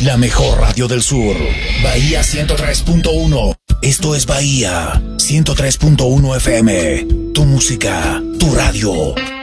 La mejor radio del sur. Bahía 103.1. Esto es Bahía 103.1 FM. Tu música, tu radio.